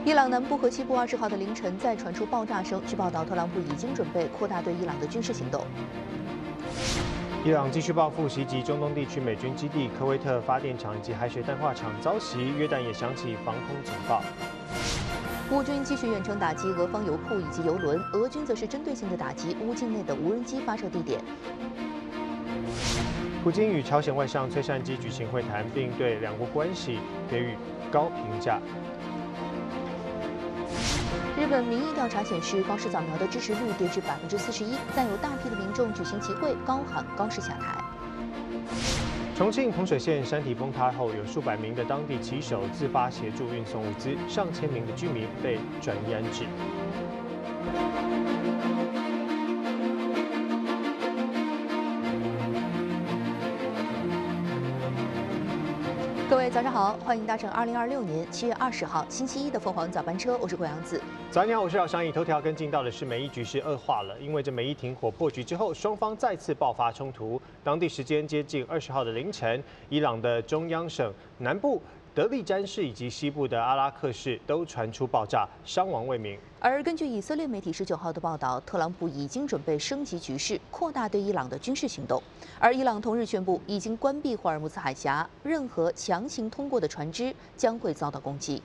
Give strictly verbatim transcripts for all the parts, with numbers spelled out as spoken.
伊朗南部和西部二十号的凌晨再传出爆炸声，据报道，特朗普已经准备扩大对伊朗的军事行动。 伊朗继续报复袭击中东地区美军基地、科威特发电厂以及海水淡化厂遭袭，约旦也响起防空警报。 乌军继续远程打击俄方油库以及油轮，俄军则是针对性的打击乌境内的无人机发射地点。 普京与朝鲜外相崔善基举行会谈，并对两国关系给予高评价。 日本民意调查显示，高市早苗的支持率跌至百分之四十一，但有大批的民众举行集会，高喊高市下台。 重庆同水县山体崩塌后，有数百名的当地骑手自发协助运送物资，上千名的居民被转移安置。 各位早上好，欢迎搭乘二零二六年七月二十号星期一的凤凰早班车，我是郭阳子。 早上你好，我是姚商义。头条跟进到的是美伊局势恶化了，因为这美伊停火破局之后，双方再次爆发冲突。当地时间接近二十号的凌晨，伊朗的中央省南部德利詹市以及西部的阿拉克市都传出爆炸，伤亡未明。 而根据以色列媒体十九号的报道，特朗普已经准备升级局势，扩大对伊朗的军事行动。而伊朗同日宣布，已经关闭霍尔木兹海峡，任何强行通过的船只将会遭到攻击。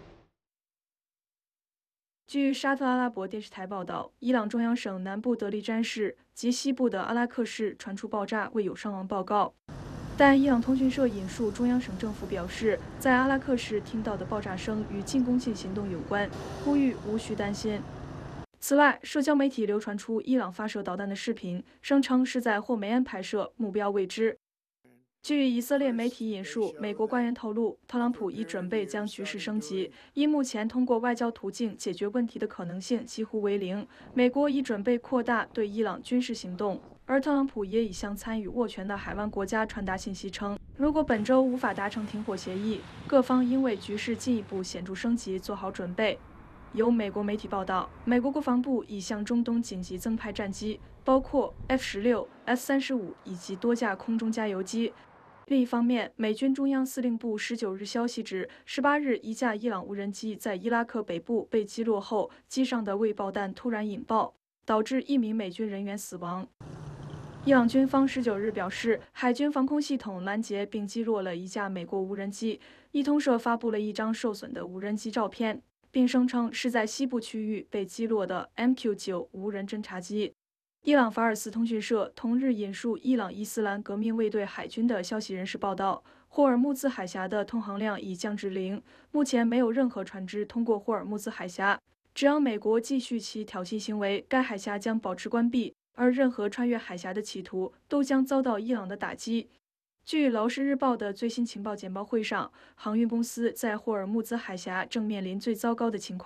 据沙特阿拉伯电视台报道，伊朗中央省南部德利詹市及西部的阿拉克市传出爆炸，未有伤亡报告。但伊朗通讯社引述中央省政府表示，在阿拉克市听到的爆炸声与进攻性行动有关，呼吁无需担心。此外，社交媒体流传出伊朗发射导弹的视频，声称是在霍梅安拍摄，目标未知。据以色列媒体引述美国官员透露，特朗普已准备将局势升级，因目前通过外交途径解决问题的可能性几乎为零。美国已准备扩大对伊朗军事行动。而特朗普也已向参与斡旋的海湾国家传达信息称，如果本周无法达成停火协议，各方应为局势进一步显著升级做好准备。有美国媒体报道，美国国防部已向中东紧急增派战机，包括 F 十六、F 三十五以及多架空中加油机。另一方面，美军中央司令部十九日消息指，十八日一架伊朗无人机在伊拉克北部被击落后，机上的未爆弹突然引爆，导致一名美军人员死亡。伊朗军方十九日表示，海军防空系统拦截并击落了一架美国无人机。伊通社发布了一张受损的无人机照片，并声称是在西部区域被击落的 M Q 九 无人侦察机。伊朗法尔斯通讯社同日引述伊朗伊斯兰革命卫队海军的消息人士报道，霍尔木兹海峡的通航量已降至零，目前没有任何船只通过霍尔木兹海峡。只要美国继续其挑衅行为，该海峡将保持关闭。而任何穿越海峡的企图都将遭到伊朗的打击。据《劳什日报》的最新情报简报会上，航运公司在霍尔木兹海峡正面临最糟糕的情况。